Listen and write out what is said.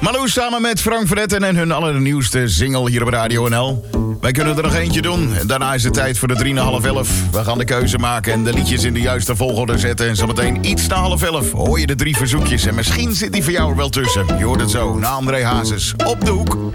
Malou samen met Frank Verretten en hun allernieuwste single hier op Radio NL. Wij kunnen er nog eentje doen. En daarna is het tijd voor de 3:30. We gaan de keuze maken en de liedjes in de juiste volgorde zetten. En zometeen iets na 10:30 hoor je de 3 verzoekjes. En misschien zit die voor jou er wel tussen. Je hoort het zo, na André Hazes op de hoek.